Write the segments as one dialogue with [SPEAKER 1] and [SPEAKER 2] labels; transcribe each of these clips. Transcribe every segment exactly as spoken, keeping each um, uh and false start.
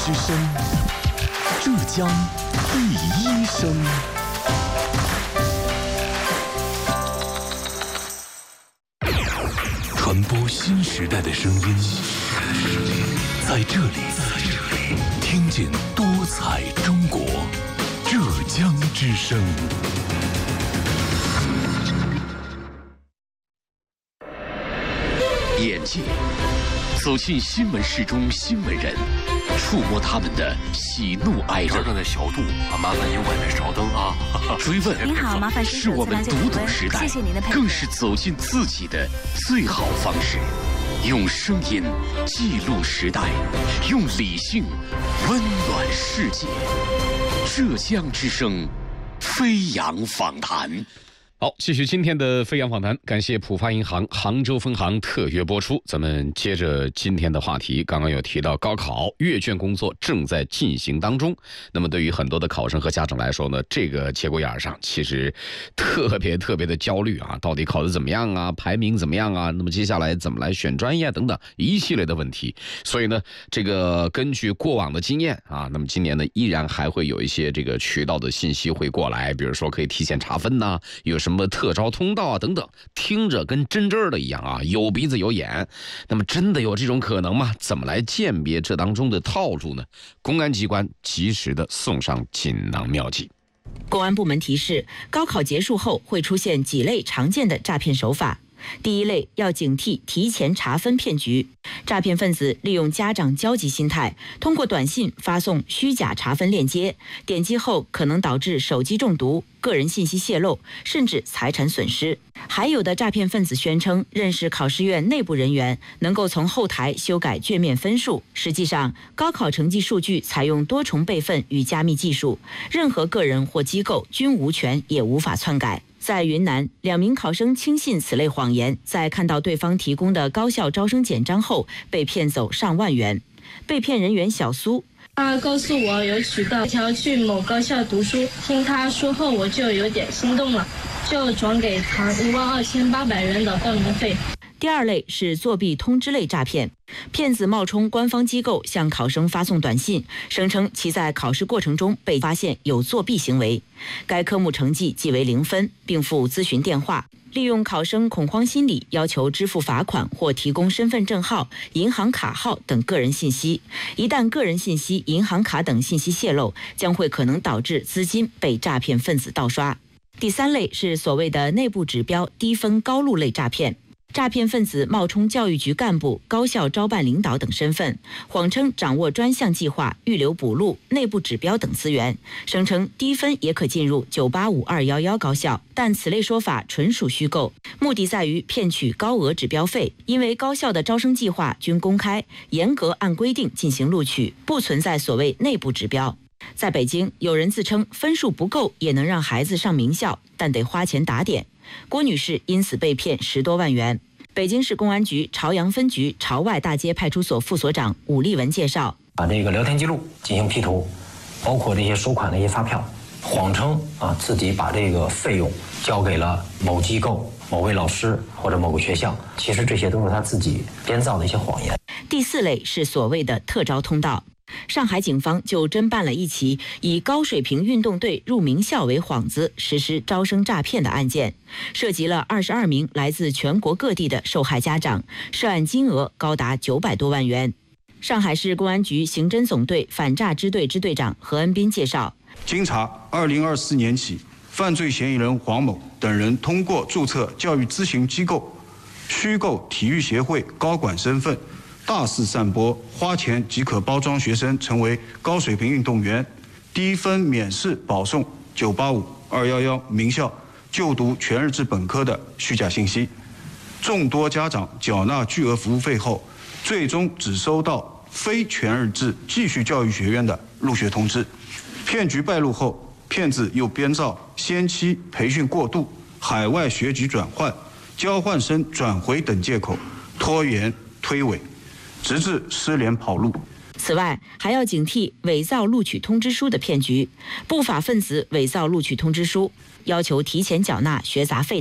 [SPEAKER 1] 之声，浙江第一声。传播新时代的声音，在这里，听见多彩中国，浙江之声。眼界走进新闻室中新闻人，触摸他们的喜怒哀乐。
[SPEAKER 2] 这的小度啊，麻烦您外面稍等啊。
[SPEAKER 1] 追问
[SPEAKER 3] 您好，麻烦
[SPEAKER 1] 是我们读懂时代，
[SPEAKER 3] 谢谢您的配合，
[SPEAKER 1] 更是走进自己的最好方式。用声音记录时代，用理性温暖世界。浙江之声，飞扬访谈。好，继续今天的飞扬访谈，感谢浦发银行杭州分行特约播出。咱们接着今天的话题，刚刚有提到高考阅卷工作正在进行当中。那么对于很多的考生和家长来说呢，这个节骨眼上其实特别特别的焦虑啊，到底考得怎么样啊，排名怎么样啊，那么接下来怎么来选专业等等一系列的问题。所以呢，这个根据过往的经验啊，那么今年呢依然还会有一些这个渠道的信息会过来，比如说可以提前查分呐、啊，有什么什么特招通道啊等等，听着跟真真的一样啊，有鼻子有眼。那么真的有这种可能吗？怎么来鉴别这当中的套路呢？公安机关及时的送上锦囊妙计。
[SPEAKER 4] 公安部门提示，高考结束后会出现几类常见的诈骗手法。第一类，要警惕提前查分骗局。诈骗分子利用家长焦急心态，通过短信发送虚假查分链接，点击后可能导致手机中毒、个人信息泄露，甚至财产损失。还有的诈骗分子宣称认识考试院内部人员，能够从后台修改卷面分数。实际上，高考成绩数据采用多重备份与加密技术，任何个人或机构均无权也无法篡改。在云南，两名考生轻信此类谎言，在看到对方提供的高校招生简章后，被骗走上万元。被骗人员小苏，
[SPEAKER 5] 他告诉我有渠道条去某高校读书，听他说后我就有点心动了，就转给他一万二千八百元的报名费。
[SPEAKER 4] 第二类是作弊通知类诈骗，骗子冒充官方机构向考生发送短信，声称其在考试过程中被发现有作弊行为，该科目成绩即为零分，并附咨询电话，利用考生恐慌心理，要求支付罚款或提供身份证号、银行卡号等个人信息。一旦个人信息、银行卡等信息泄露，将会可能导致资金被诈骗分子盗刷。第三类是所谓的内部指标低分高录类诈骗。诈骗分子冒充教育局干部、高校招办领导等身份，谎称掌握专项计划、预留补录、内部指标等资源，声称低分也可进入九八五、二一一高校，但此类说法纯属虚构，目的在于骗取高额指标费。因为高校的招生计划均公开，严格按规定进行录取，不存在所谓内部指标。在北京，有人自称分数不够也能让孩子上名校，但得花钱打点。郭女士因此被骗十多万元。北京市公安局朝阳分局朝外大街派出所副所长武立文介绍，
[SPEAKER 6] 把这个聊天记录进行 P 图，包括这些收款的一些发票，谎称啊自己把这个费用交给了某机构、某位老师或者某个学校，其实这些都是他自己编造的一些谎言。
[SPEAKER 4] 第四类是所谓的特招通道。上海警方就侦办了一起以高水平运动队入名校为幌子实施招生诈骗的案件，涉及了二十二名来自全国各地的受害家长，涉案金额高达九百多万元。上海市公安局刑侦总队反诈支队支队长何恩斌介绍，
[SPEAKER 7] 经查，二零二四年起，犯罪嫌疑人黄某等人通过注册教育咨询机构、虚构体育协会高管身份，大肆散播花钱即可包装学生成为高水平运动员、低分免试保送九八五、二一一名校就读全日制本科的虚假信息。众多家长缴纳巨额服务费后，最终只收到非全日制继续教育学院的入学通知。骗局败露后，骗子又编造先期培训过度、海外学籍转换、交换生转回等借口，拖延推诿，直至失联跑路。
[SPEAKER 4] 此外，还要警惕伪造录取通知书的骗局。不法分子伪造录取通知书，要求提前缴纳学杂费等。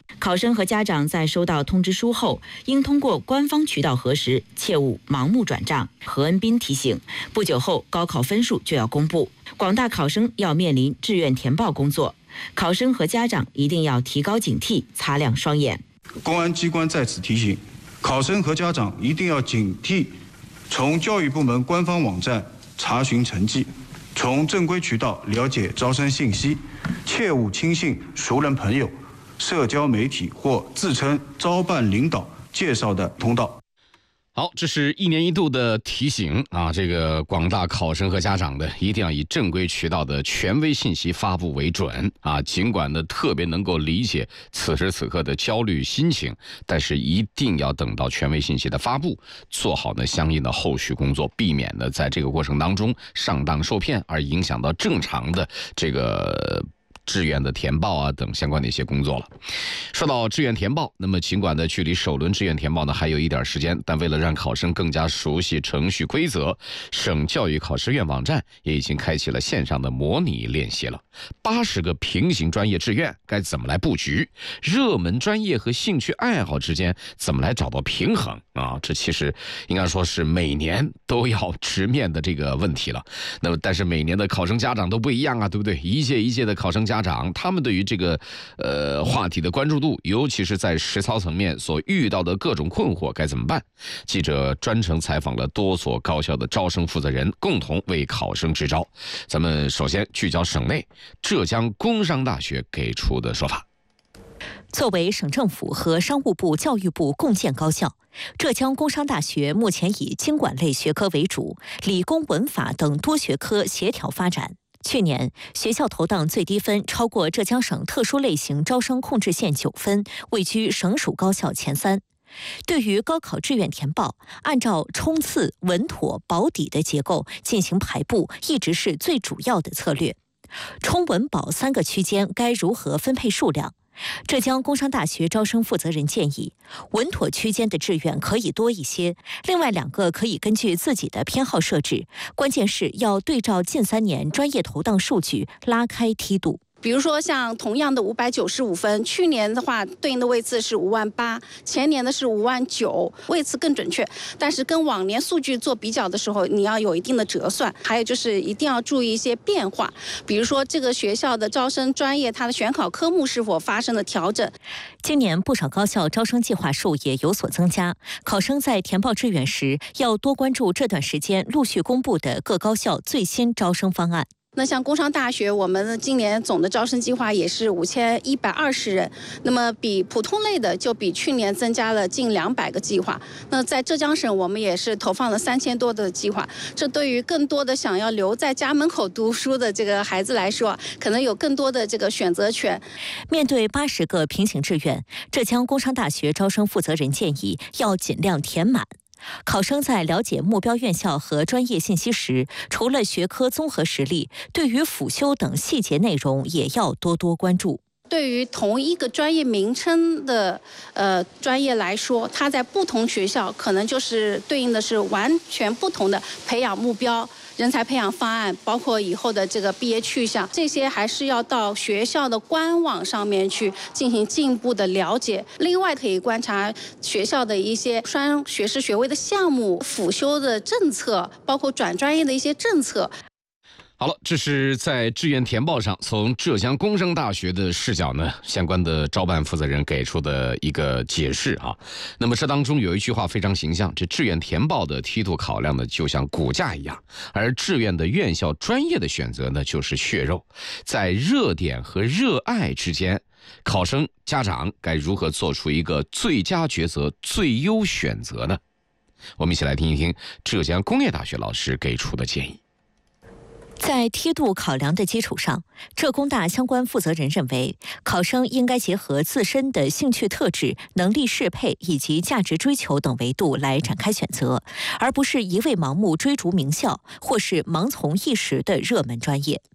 [SPEAKER 4] 考生和家长在收到通知书后，应通过官方渠道核实，切勿盲目转账。何恩斌提醒，不久后高考分数就要公布，广大考生要面临志愿填报工作，考生和家长一定要提高警惕，擦亮双眼。
[SPEAKER 7] 公安机关在此提醒，考生和家长一定要警惕，从教育部门官方网站查询成绩，从正规渠道了解招生信息，切勿轻信熟人朋友、社交媒体或自称招办领导介绍的通道。
[SPEAKER 2] 好，这是一年一度的提醒啊！这个广大考生和家长的，一定要以正规渠道的权威信息发布为准啊！尽管呢，特别能够理解此时此刻的焦虑心情，但是一定要等到权威信息的发布，做好呢相应的后续工作，避免呢在这个过程当中上当受骗，而影响到正常的这个志愿的填报啊等相关的一些工作了。说到志愿填报，那么尽管呢距离首轮志愿填报呢还有一点时间，但为了让考生更加熟悉程序规则，省教育考试院网站也已经开启了线上的模拟练习了。八十个平行专业志愿该怎么来布局？热门专业和兴趣爱好之间怎么来找到平衡啊？这其实应该说是每年都要直面的这个问题了。那么但是每年的考生家长都不一样啊，对不对？一届一届的考生家长家长他们对于这个呃话题的关注度，尤其是在实操层面所遇到的各种困惑该怎么办？记者专程采访了多所高校的招生负责人，共同为考生支招。咱们首先聚焦省内，浙江工商大学给出的说法。
[SPEAKER 3] 作为省政府和商务部、教育部共建高校，浙江工商大学目前以经管类学科为主，理工、文法等多学科协调发展。去年，学校投档最低分超过浙江省特殊类型招生控制线九分，位居省属高校前三。对于高考志愿填报，按照冲刺、稳妥、保底的结构进行排布，一直是最主要的策略。冲、稳、保三个区间该如何分配数量？浙江工商大学招生负责人建议，稳妥区间的志愿可以多一些，另外两个可以根据自己的偏好设置，关键是要对照近三年专业投档数据拉开梯度。
[SPEAKER 8] 比如说像同样的五百九十五分，去年的话对应的位次是五万八，前年的是五万九，位次更准确。但是跟往年数据做比较的时候，你要有一定的折算。还有就是一定要注意一些变化，比如说这个学校的招生专业，它的选考科目是否发生了调整。
[SPEAKER 3] 今年不少高校招生计划数也有所增加，考生在填报志愿时要多关注这段时间陆续公布的各高校最新招生方案。
[SPEAKER 8] 那像工商大学，我们今年总的招生计划也是五千一百二十人，那么比普通类的就比去年增加了近两百个计划。那在浙江省，我们也是投放了三千多的计划。这对于更多的想要留在家门口读书的这个孩子来说，可能有更多的这个选择权。
[SPEAKER 3] 面对八十个平行志愿，浙江工商大学招生负责人建议要尽量填满。考生在了解目标院校和专业信息时，除了学科综合实力，对于辅修等细节内容也要多多关注。
[SPEAKER 8] 对于同一个专业名称的呃专业来说，它在不同学校可能就是对应的是完全不同的培养目标、人才培养方案，包括以后的这个毕业去向，这些还是要到学校的官网上面去进行进一步的了解。另外，可以观察学校的一些双学士学位的项目、辅修的政策，包括转专业的一些政策。
[SPEAKER 2] 好了，这是在志愿填报上从浙江工商大学的视角呢，相关的招办负责人给出的一个解释啊。那么这当中有一句话非常形象，这志愿填报的梯度考量呢，就像骨架一样，而志愿的院校专业的选择呢，就是血肉。在热点和热爱之间，考生家长该如何做出一个最佳抉择、最优选择呢？我们一起来听一听浙江工业大学老师给出的建议。
[SPEAKER 3] 在梯度考量的基础上，浙工大相关负责人认为，考生应该结合自身的兴趣特质、能力适配以及价值追求等维度来展开选择，而不是一味盲目追逐名校或是盲从一时的热门专业。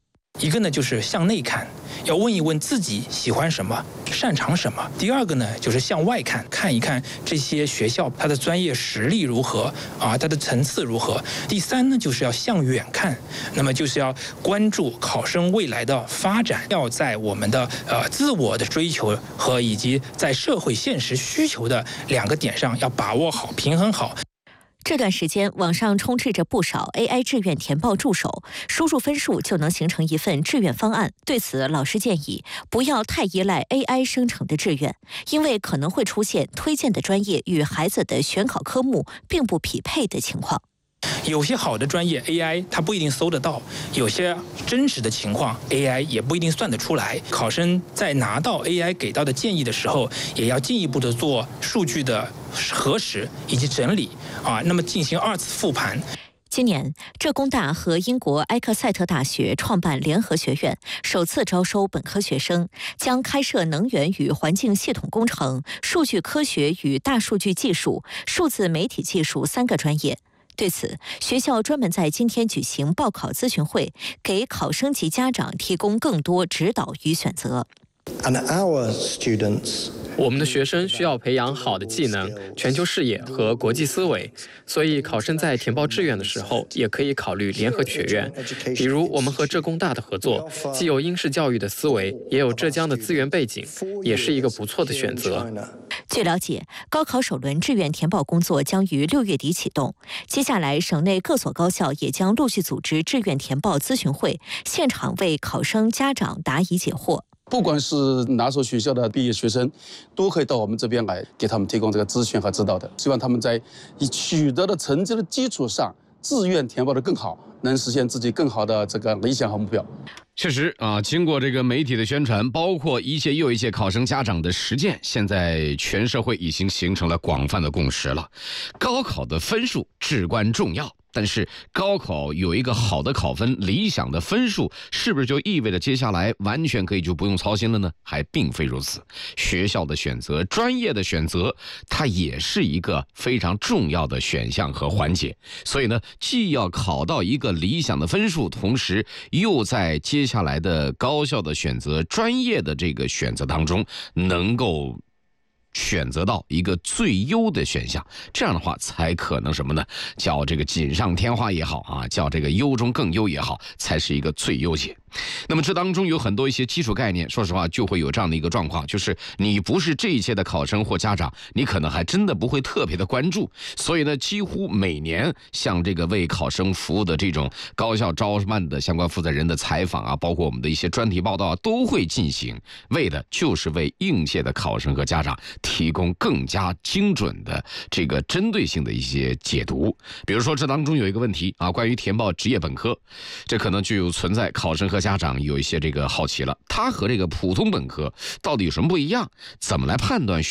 [SPEAKER 9] 一个呢就是向内看，要问一问自己喜欢什么，擅长什么。第二个呢就是向外看，看一看这些学校它的专业实力如何啊，它的层次如何。第三呢就是要向远看，那么就是要关注考生未来的发展，要在我们的呃自我的追求和以及在社会现实需求的两个点上要把握好、平衡好。
[SPEAKER 3] 这段时间，网上充斥着不少 A I 志愿填报助手，输入分数就能形成一份志愿方案。对此，老师建议不要太依赖 A I 生成的志愿，因为可能会出现推荐的专业与孩子的选考科目并不匹配的情况。
[SPEAKER 9] 有些好的专业 A I 它不一定搜得到，有些真实的情况 A I 也不一定算得出来。考生在拿到 A I 给到的建议的时候，也要进一步的做数据的核实以及整理啊，那么进行二次复盘。
[SPEAKER 3] 今年，浙工大和英国埃克塞特大学创办联合学院，首次招收本科学生，将开设能源与环境系统工程、数据科学与大数据技术、数字媒体技术三个专业。对此，学校专门在今天举行报考咨询会，给考生及家长提供更多指导与选择。
[SPEAKER 10] And our students
[SPEAKER 11] 我们的学生需要培养好的技能、全球视野和国际思维，所以考生在填报志愿的时候，也可以考虑联合学院。比如我们和浙工大的合作，既有英式教育的思维，也有浙江的资源背景，也是一个不错的选择。
[SPEAKER 3] 据了解，高考首轮志愿填报工作将于六月底启动，接下来省内各所高校也将陆续组织志愿填报咨询会，现场为考生家长答疑解惑。
[SPEAKER 12] 不管是哪所学校的毕业学生，都可以到我们这边来给他们提供这个咨询和指导的。希望他们在以取得的成绩的基础上，志愿填报的更好，能实现自己更好的这个理想和目标。
[SPEAKER 2] 确实啊，经过这个媒体的宣传，包括一届又一届考生家长的实践，现在全社会已经形成了广泛的共识了。高考的分数至关重要。但是高考有一个好的考分、理想的分数，是不是就意味着接下来完全可以就不用操心了呢？还并非如此。学校的选择、专业的选择，它也是一个非常重要的选项和环节。所以呢，既要考到一个理想的分数，同时又在接下来的高校的选择、专业的这个选择当中，能够选择到一个最优的选项，这样的话才可能什么呢？叫这个锦上添花也好啊，叫这个优中更优也好，才是一个最优解。那么这当中有很多一些基础概念，说实话就会有这样的一个状况，就是你不是这一届的考生或家长，你可能还真的不会特别的关注。所以呢，几乎每年像这个为考生服务的这种高校招办的相关负责人的采访啊，包括我们的一些专题报道啊，都会进行，为的就是为应届的考生和家长提供更加精准的这个针对性的一些解读。比如说这当中有一个问题啊，关于填报职业本科，这可能就有存在考生和家长有一些这个好奇了，它和这个普通本科到底有什么不一样？怎么来判断